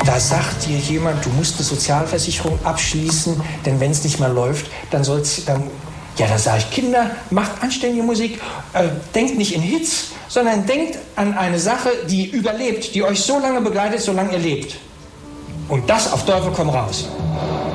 Da sagt dir jemand, du musst eine Sozialversicherung abschließen, denn wenn es nicht mehr läuft, dann ja, da sage ich, Kinder, macht anständige Musik, denkt nicht in Hits, sondern denkt an eine Sache, die überlebt, die euch so lange begleitet, solange ihr lebt. Und das auf Teufel komm raus.